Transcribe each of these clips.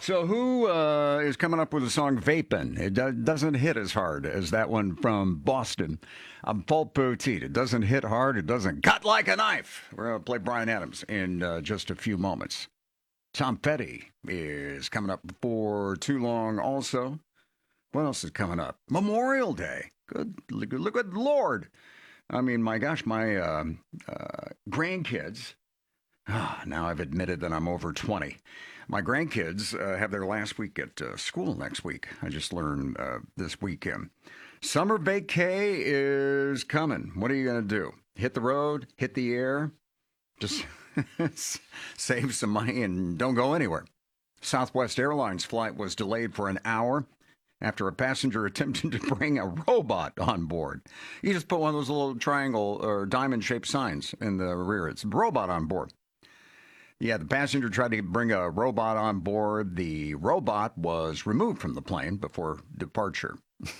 So who is coming up with the song Vapin'? It doesn't hit as hard as that one from Boston. I'm Paul Poteet. It doesn't hit hard. It doesn't cut like a knife. We're going to play Bryan Adams in just a few moments. Tom Petty is coming up before too long also. What else is coming up? Memorial Day. Good Lord. I mean, my gosh, my grandkids. Now I've admitted that I'm over 20. My grandkids have their last week at school next week. I just learned this weekend. Summer vacay is coming. What are you going to do? Hit the road? Hit the air? Just save some money and don't go anywhere. Southwest Airlines flight was delayed for an hour after a passenger attempted to bring a robot on board. You just put one of those little triangle or diamond-shaped signs in the rear. It's robot on board. Yeah, the passenger tried to bring a robot on board. The robot was removed from the plane before departure.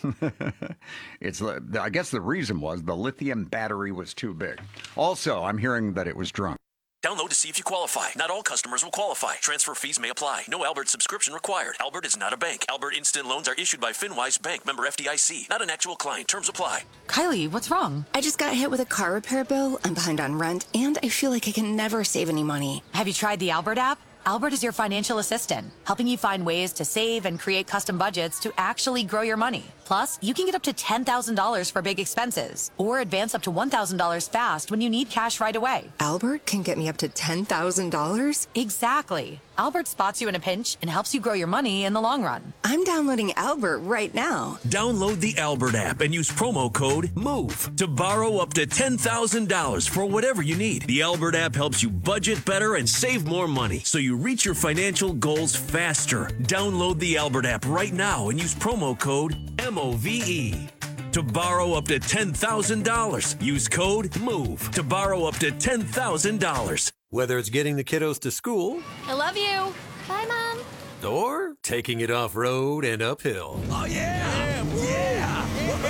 I guess the reason was the lithium battery was too big. Also, I'm hearing that it was drunk. Download to see if you qualify. Not all customers will qualify. Transfer fees may apply. No Albert subscription required. Albert is not a bank. Albert Instant Loans are issued by FinWise Bank, member FDIC. Not an actual client. Terms apply. Kylie, what's wrong? I just got hit with a car repair bill. I'm behind on rent, and I feel like I can never save any money. Have you tried the Albert app? Albert is your financial assistant, helping you find ways to save and create custom budgets to actually grow your money. Plus, you can get up to $10,000 for big expenses or advance up to $1,000 fast when you need cash right away. Albert can get me up to $10,000? Exactly. Albert spots you in a pinch and helps you grow your money in the long run. I'm downloading Albert right now. Download the Albert app and use promo code MOVE to borrow up to $10,000 for whatever you need. The Albert app helps you budget better and save more money so you reach your financial goals faster. Download the Albert app right now and use promo code MOVE to borrow up to $10,000. Use code MOVE to borrow up to $10,000. Whether it's getting the kiddos to school, I love you. Bye, Mom. or taking it off-road and uphill. Oh, yeah! Yeah!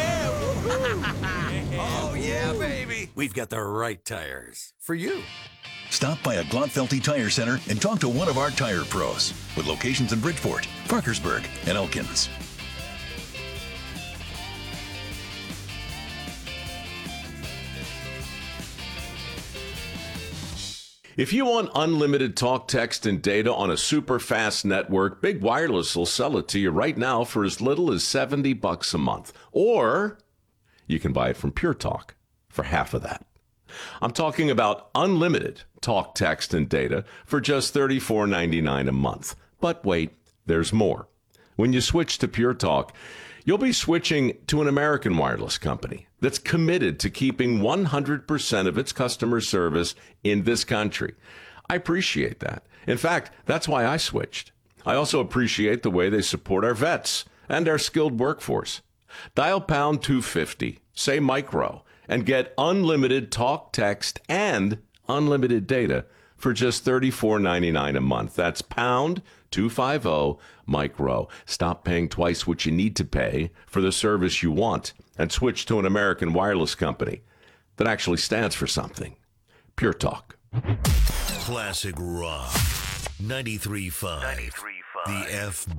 Oh, yeah, baby! We've got the right tires for you. Stop by a Glotfelty Tire Center and talk to one of our tire pros with locations in Bridgeport, Parkersburg, and Elkins. If you want unlimited talk, text, and data on a super fast network, Big Wireless will sell it to you right now for as little as $70 a month. Or you can buy it from Pure Talk for half of that. I'm talking about unlimited talk, text, and data for just $34.99 a month. But wait, there's more. When you switch to Pure Talk, you'll be switching to an American wireless company that's committed to keeping 100% of its customer service in this country. I appreciate that. In fact, that's why I switched. I also appreciate the way they support our vets and our skilled workforce. Dial pound 250, say micro, and get unlimited talk, text, and unlimited data for just $34.99 a month. That's pound 250 micro. Stop paying twice what you need to pay for the service you want and switch to an American wireless company that actually stands for something. Pure Talk. Classic Rock 93.5. The